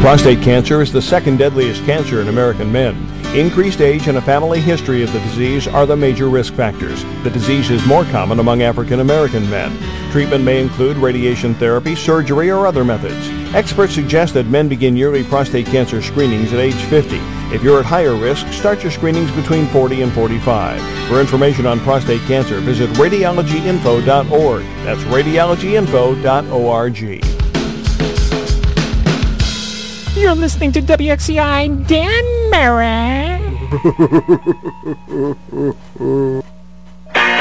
Prostate cancer is the second deadliest cancer in American men. Increased age and a family history of the disease are the major risk factors. The disease is more common among African American men. Treatment may include radiation therapy, surgery, or other methods. Experts suggest that men begin yearly prostate cancer screenings at age 50. If you're at higher risk, start your screenings between 40 and 45. For information on prostate cancer, visit radiologyinfo.org. That's radiologyinfo.org. You're listening to WXCI Dan Merrick.